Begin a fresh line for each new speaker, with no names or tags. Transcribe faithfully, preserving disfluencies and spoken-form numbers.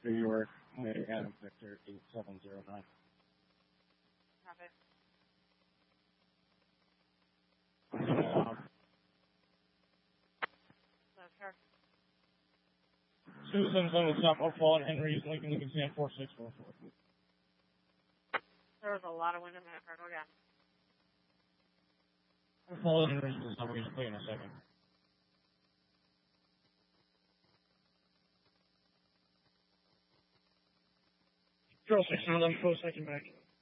New York, Adam Victor eight seven zero nine.
Copy.
Um,
That's her.
Susan Zone stop up fallen Henry's Lincoln Lincoln Sam four six four four.
There was a lot of wind in that car. Go again.
Fallen Henry's stop he's playing a second. Girl six eleven full second back.